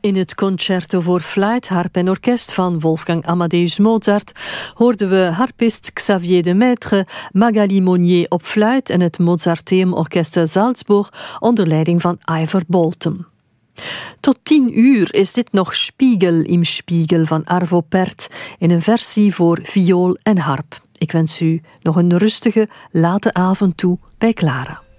In het concerto voor fluit, harp en orkest van Wolfgang Amadeus Mozart hoorden we harpist Xavier de Maître, Magali Monnier op fluit en het Mozarteum Orchestra Salzburg onder leiding van Ivor Bolton. Tot 10:00 is dit nog Spiegel im Spiegel van Arvo Pärt in een versie voor viool en harp. Ik wens u nog een rustige, late avond toe bij Clara.